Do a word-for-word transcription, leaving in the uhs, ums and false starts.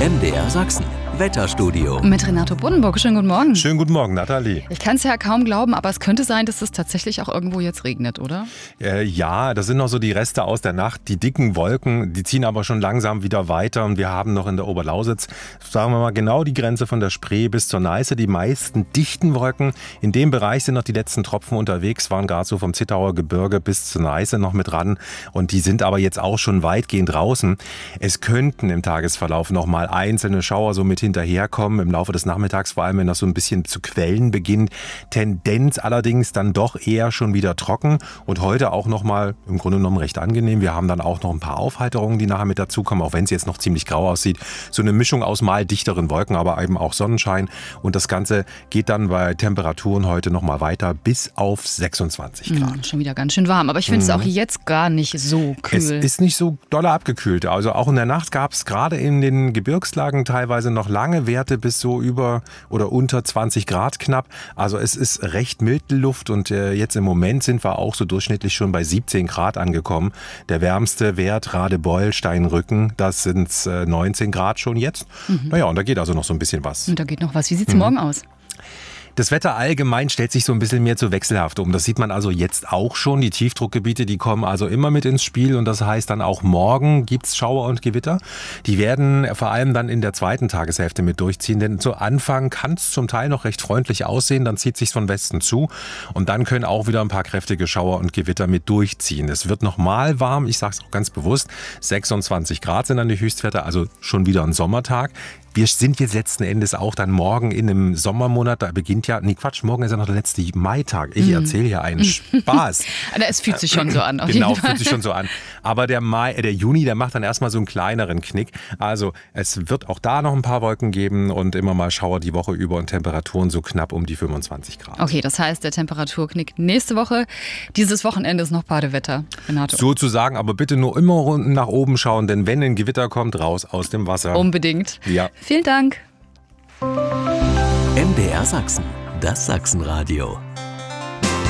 M D R Sachsen. Wetterstudio. Mit Renato Buddenburg. Schönen guten Morgen. Schönen guten Morgen, Nathalie. Ich kann es ja kaum glauben, aber es könnte sein, dass es tatsächlich auch irgendwo jetzt regnet, oder? Äh, ja, das sind noch so die Reste aus der Nacht. Die dicken Wolken, die ziehen aber schon langsam wieder weiter. Und wir haben noch in der Oberlausitz, sagen wir mal, genau die Grenze von der Spree bis zur Neiße. Die meisten dichten Wolken. In dem Bereich sind noch die letzten Tropfen unterwegs, waren gerade so vom Zittauer Gebirge bis zur Neiße noch mit ran. Und die sind aber jetzt auch schon weitgehend draußen. Es könnten im Tagesverlauf noch mal einzelne Schauer so mit hinterherkommen. Im Laufe des Nachmittags, vor allem wenn das so ein bisschen zu quellen beginnt. Tendenz allerdings dann doch eher schon wieder trocken und heute auch nochmal im Grunde genommen recht angenehm. Wir haben dann auch noch ein paar Aufheiterungen, die nachher mit dazukommen, auch wenn es jetzt noch ziemlich grau aussieht. So eine Mischung aus mal dichteren Wolken, aber eben auch Sonnenschein. Und das Ganze geht dann bei Temperaturen heute nochmal weiter bis auf sechsundzwanzig Grad. Hm, schon wieder ganz schön warm, aber ich finde es mhm. auch jetzt gar nicht so kühl. Es ist nicht so doll abgekühlt. Also auch in der Nacht gab es gerade in den Gebirgslagen teilweise noch lange Werte bis so über oder unter zwanzig Grad knapp. Also es ist recht milde Luft und äh, jetzt im Moment sind wir auch so durchschnittlich schon bei siebzehn Grad angekommen. Der wärmste Wert Radebeul, Steinrücken, das sind äh, neunzehn Grad schon jetzt. Mhm. Naja, und da geht also noch so ein bisschen was. Und da geht noch was. Wie sieht es mhm. morgen aus? Das Wetter allgemein stellt sich so ein bisschen mehr zu wechselhaft um. Das sieht man also jetzt auch schon. Die Tiefdruckgebiete, die kommen also immer mit ins Spiel. Und das heißt dann auch morgen gibt's Schauer und Gewitter. Die werden vor allem dann in der zweiten Tageshälfte mit durchziehen. Denn zu Anfang kann es zum Teil noch recht freundlich aussehen. Dann zieht sich's von Westen zu. Und dann können auch wieder ein paar kräftige Schauer und Gewitter mit durchziehen. Es wird nochmal warm. Ich sage es auch ganz bewusst. sechsundzwanzig Grad sind dann die Höchstwerte. Also schon wieder ein Sommertag. Wir sind jetzt letzten Endes auch dann morgen in einem Sommermonat, da beginnt ja, nee Quatsch, morgen ist ja noch der letzte Maitag. Ich erzähle hier einen Spaß. Es fühlt sich schon so an. Auf genau, jeden Fall. fühlt sich schon so an. Aber der Mai, der Juni, der macht dann erstmal so einen kleineren Knick. Also es wird auch da noch ein paar Wolken geben und immer mal Schauer die Woche über und Temperaturen so knapp um die fünfundzwanzig Grad. Okay, das heißt, der Temperaturknick nächste Woche. Dieses Wochenende ist noch Badewetter, Renato. Sozusagen, aber bitte nur immer unten nach oben schauen, denn wenn ein Gewitter kommt, raus aus dem Wasser. Unbedingt. Ja. Vielen Dank. M D R Sachsen, das Sachsenradio.